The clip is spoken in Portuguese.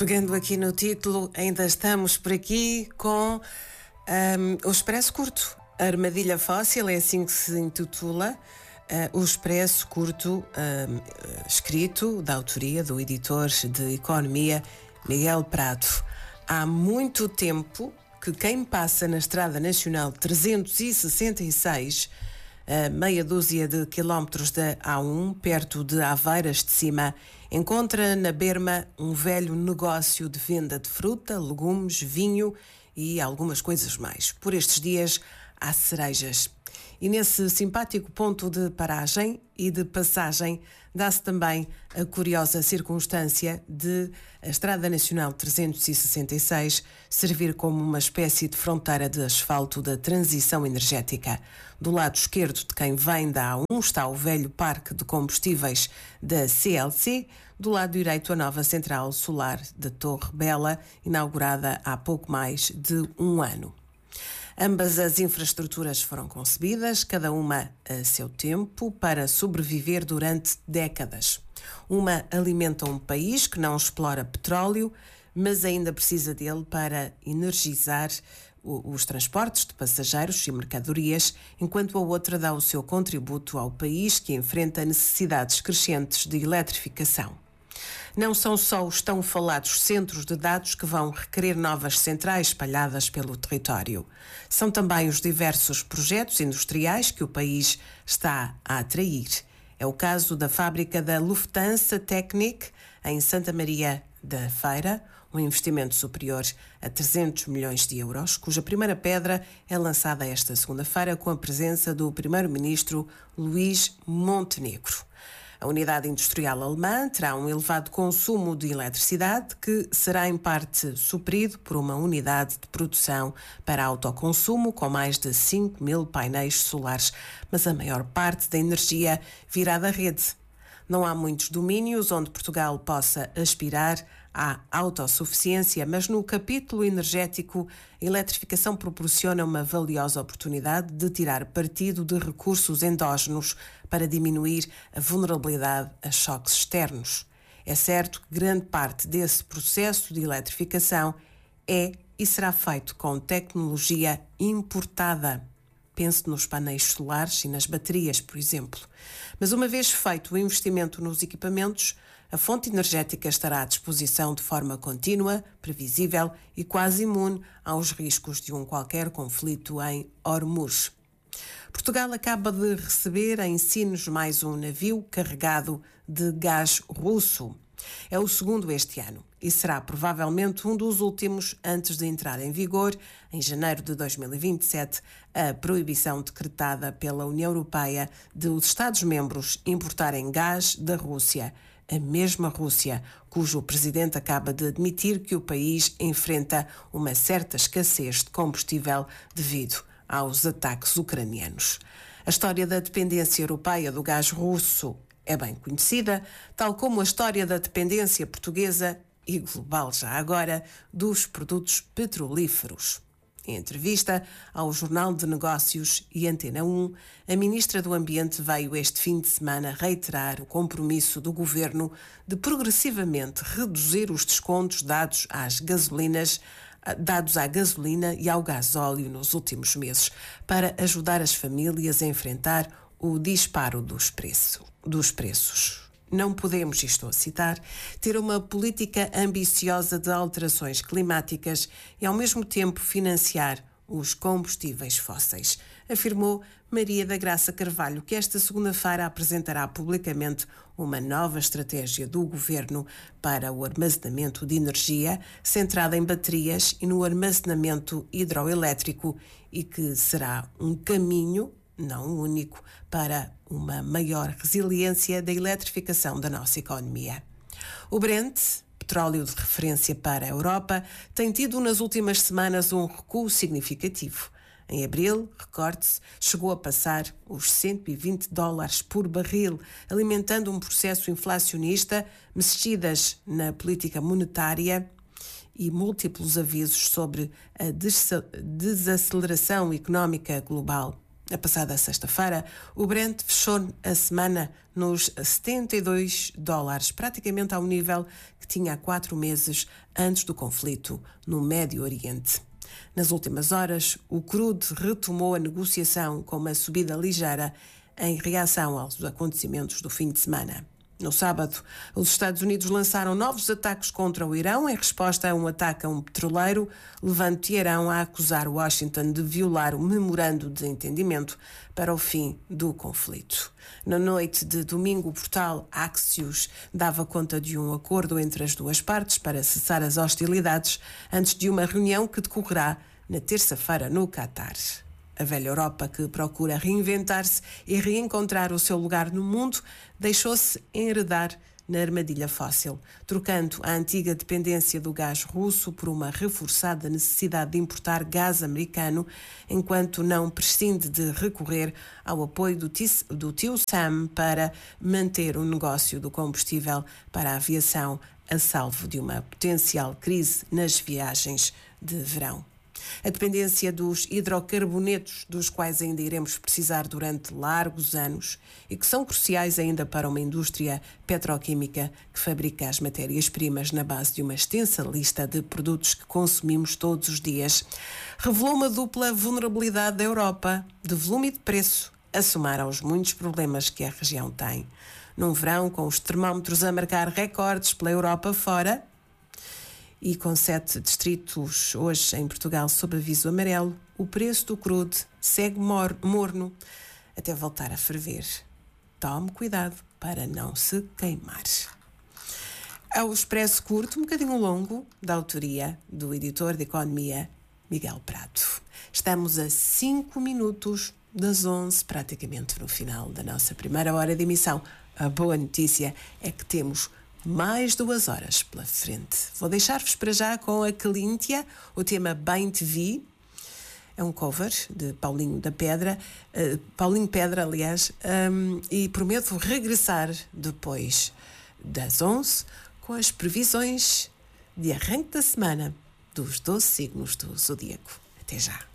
Pegando aqui no título, ainda estamos por aqui com o Expresso Curto. A Armadilha Fóssil é assim que se intitula. O Expresso Curto, escrito da autoria do editor de Economia, Miguel Prado. Há muito tempo que quem passa na Estrada Nacional 366, meia dúzia de quilómetros da A1, perto de Aveiras de Cima, encontra na berma um velho negócio de venda de fruta, legumes, vinho e algumas coisas mais. Por estes dias há cerejas. E nesse simpático ponto de paragem e de passagem dá-se também a curiosa circunstância de a Estrada Nacional 366 servir como uma espécie de fronteira de asfalto da transição energética. Do lado esquerdo de quem vem da A1 está o velho parque de combustíveis da CLC, do lado direito a nova central solar da Torre Bela, inaugurada há pouco mais de um ano. Ambas as infraestruturas foram concebidas, cada uma a seu tempo, para sobreviver durante décadas. Uma alimenta um país que não explora petróleo, mas ainda precisa dele para energizar os transportes de passageiros e mercadorias, enquanto a outra dá o seu contributo ao país que enfrenta necessidades crescentes de eletrificação. Não são só os tão falados centros de dados que vão requerer novas centrais espalhadas pelo território. São também os diversos projetos industriais que o país está a atrair. É o caso da fábrica da Lufthansa Technik, em Santa Maria da Feira, um investimento superior a 300 milhões de euros, cuja primeira pedra é lançada esta segunda-feira com a presença do primeiro-ministro Luís Montenegro. A unidade industrial alemã terá um elevado consumo de eletricidade que será em parte suprido por uma unidade de produção para autoconsumo com mais de 5 mil painéis solares, mas a maior parte da energia virá da rede. Não há muitos domínios onde Portugal possa aspirar à autossuficiência, mas no capítulo energético, a eletrificação proporciona uma valiosa oportunidade de tirar partido de recursos endógenos para diminuir a vulnerabilidade a choques externos. É certo que grande parte desse processo de eletrificação é e será feito com tecnologia importada. Pense nos painéis solares e nas baterias, por exemplo. Mas uma vez feito o investimento nos equipamentos, a fonte energética estará à disposição de forma contínua, previsível e quase imune aos riscos de um qualquer conflito em Hormuz. Portugal acaba de receber em Sines mais um navio carregado de gás russo. É o segundo este ano e será provavelmente um dos últimos antes de entrar em vigor, em janeiro de 2027, a proibição decretada pela União Europeia de os Estados-membros importarem gás da Rússia, a mesma Rússia, cujo presidente acaba de admitir que o país enfrenta uma certa escassez de combustível devido aos ataques ucranianos. A história da dependência europeia do gás russo é bem conhecida, tal como a história da dependência portuguesa e global já agora dos produtos petrolíferos. Em entrevista ao Jornal de Negócios e Antena 1, a Ministra do Ambiente veio este fim de semana reiterar o compromisso do Governo de progressivamente reduzir os descontos dados à gasolina e ao gasóleo nos últimos meses, para ajudar as famílias a enfrentar o disparo dos preços. Não podemos, estou a citar, ter uma política ambiciosa de alterações climáticas e ao mesmo tempo financiar os combustíveis fósseis, afirmou Maria da Graça Carvalho, que esta segunda-feira apresentará publicamente uma nova estratégia do Governo para o armazenamento de energia, centrada em baterias e no armazenamento hidroelétrico, e que será um caminho, não único, para uma maior resiliência da eletrificação da nossa economia. O Brent, petróleo de referência para a Europa, tem tido nas últimas semanas um recuo significativo. Em abril, recorde-se, chegou a passar os $120 por barril, alimentando um processo inflacionista, mexidas na política monetária e múltiplos avisos sobre a desaceleração económica global. Na passada sexta-feira, o Brent fechou a semana nos $72, praticamente ao nível que tinha há 4 meses antes do conflito no Médio Oriente. Nas últimas horas, o crudo retomou a negociação com uma subida ligeira em reação aos acontecimentos do fim de semana. No sábado, os Estados Unidos lançaram novos ataques contra o Irão em resposta a um ataque a um petroleiro, levando Teherão a acusar Washington de violar o memorando de entendimento para o fim do conflito. Na noite de domingo, o portal Axios dava conta de um acordo entre as duas partes para cessar as hostilidades antes de uma reunião que decorrerá na terça-feira no Catar. A velha Europa, que procura reinventar-se e reencontrar o seu lugar no mundo, deixou-se enredar na armadilha fóssil, trocando a antiga dependência do gás russo por uma reforçada necessidade de importar gás americano, enquanto não prescinde de recorrer ao apoio do tio Sam para manter o negócio do combustível para a aviação a salvo de uma potencial crise nas viagens de verão. A dependência dos hidrocarbonetos, dos quais ainda iremos precisar durante largos anos e que são cruciais ainda para uma indústria petroquímica que fabrica as matérias-primas na base de uma extensa lista de produtos que consumimos todos os dias, revelou uma dupla vulnerabilidade da Europa, de volume e de preço, a somar aos muitos problemas que a região tem. Num verão com os termómetros a marcar recordes pela Europa fora, e com 7 distritos hoje em Portugal sob aviso amarelo, o preço do crudo segue morno até voltar a ferver. Tome cuidado para não se queimar. Ao expresso curto, um bocadinho longo, da autoria do editor de Economia, Miguel Prado. Estamos a 5 minutos das 11, praticamente no final da nossa primeira hora de emissão. A boa notícia é que temos mais 2 horas pela frente. Vou deixar-vos para já com a Clíntia, o tema Bem Te Vi. É um cover de Paulinho Pedra, e prometo regressar depois das 11 com as previsões de arranque da semana dos 12 signos do Zodíaco. Até já.